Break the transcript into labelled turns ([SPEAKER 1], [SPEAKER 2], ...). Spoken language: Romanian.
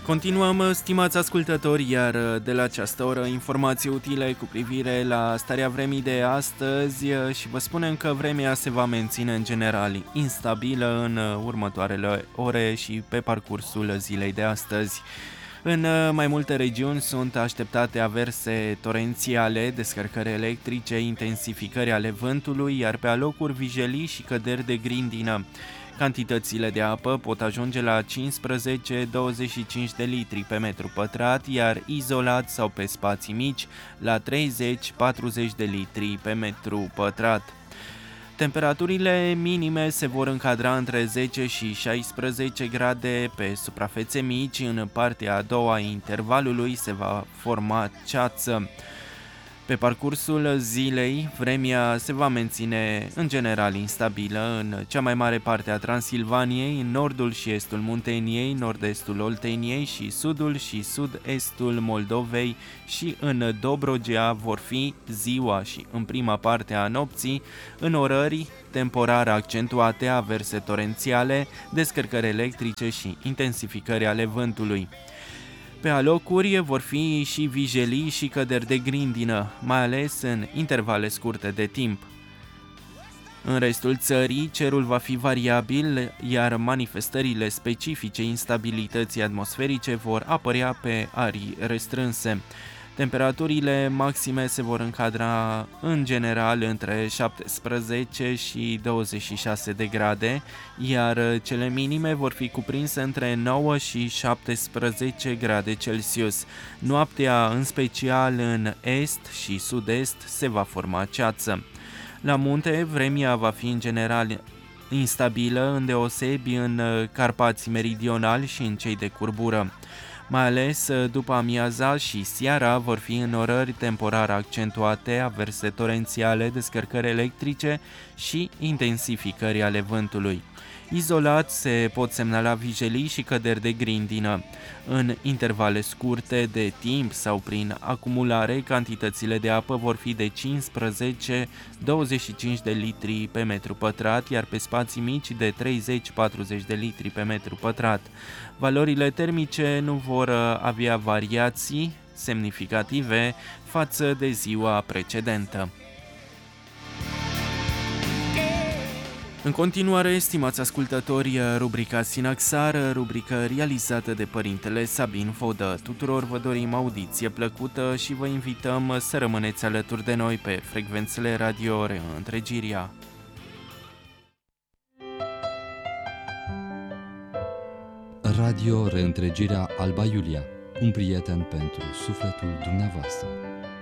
[SPEAKER 1] Continuăm, stimați ascultători, iar de la această oră informații utile cu privire la starea vremii de astăzi și vă spunem că vremea se va menține în general instabilă în următoarele ore și pe parcursul zilei de astăzi. În mai multe regiuni sunt așteptate averse torențiale, descărcări electrice, intensificări ale vântului, iar pe alocuri vijelii și căderi de grindină. Cantitățile de apă pot ajunge la 15-25 de litri pe metru pătrat, iar izolat sau pe spații mici la 30-40 de litri pe metru pătrat. Temperaturile minime se vor încadra între 10 și 16 grade pe suprafețe mici. În partea a doua a intervalului se va forma ceață. Pe parcursul zilei, vremea se va menține în general instabilă în cea mai mare parte a Transilvaniei, în nordul și estul Munteniei, nord-estul Olteniei și sudul și sud-estul Moldovei și în Dobrogea vor fi ziua și în prima parte a nopții înnorări temporar accentuate, averse torențiale, descărcări electrice și intensificări ale vântului. Pe alocuri vor fi și vijelii și căderi de grindină, mai ales în intervale scurte de timp. În restul țării, cerul va fi variabil, iar manifestările specifice instabilității atmosferice vor apărea pe arii restrânse. Temperaturile maxime se vor încadra în general între 17 și 26 de grade, iar cele minime vor fi cuprinse între 9 și 17 grade Celsius. Noaptea, în special în est și sud-est, se va forma ceață. La munte, vremea va fi în general instabilă, îndeosebi în Carpații meridionali și în cei de curbură. Mai ales după amiaza și seara vor fi înnorări temporar accentuate, averse torențiale, descărcări electrice și intensificări ale vântului. Izolat se pot semnala vijelii și căderi de grindină. În intervale scurte de timp sau prin acumulare, cantitățile de apă vor fi de 15-25 de litri pe metru pătrat, iar pe spații mici de 30-40 de litri pe metru pătrat. Valorile termice nu vor avea variații semnificative față de ziua precedentă. În continuare, stimați ascultători, rubrica Sinaxar, rubrică realizată de părintele Sabin Vodă. Tuturor vă dorim audiție plăcută și vă invităm să rămâneți alături de noi pe frecvențele radio Reîntregirea.
[SPEAKER 2] Radio Reîntregirea Alba Iulia, un prieten pentru sufletul dumneavoastră.